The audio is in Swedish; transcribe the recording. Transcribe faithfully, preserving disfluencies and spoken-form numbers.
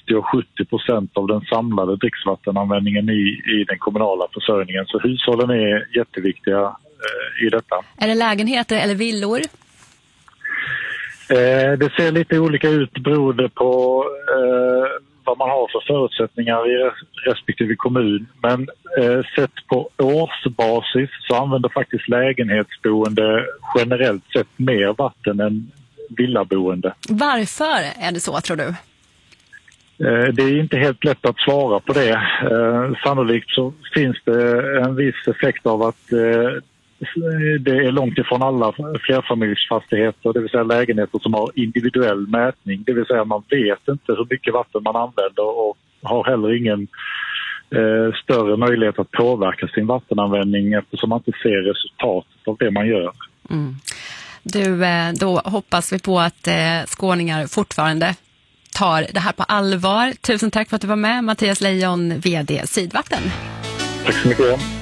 åttio och sjuttio procent av den samlade dricksvattenanvändningen i, i den kommunala försörjningen. Så hushållen är jätteviktiga eh, i detta. Är det lägenheter eller villor? Eh, det ser lite olika ut beroende på eh, vad man har för förutsättningar i respektive kommun. Men eh, sett på årsbasis så använder faktiskt lägenhetsboende generellt sett mer vatten än villaboende. Varför är det så, tror du? Eh, det är inte helt lätt att svara på det. Eh, sannolikt så finns det en viss effekt av att eh, det är långt ifrån alla flerfamiljsfastigheter, det vill säga lägenheter som har individuell mätning. Det vill säga man vet inte hur mycket vatten man använder och har heller ingen eh, större möjlighet att påverka sin vattenanvändning eftersom man inte ser resultatet av det man gör. Mm. Du, då hoppas vi på att eh, skåningar fortfarande tar det här på allvar. Tusen tack för att du var med, Mattias Lejon, V D Sydvatten. Tack så mycket.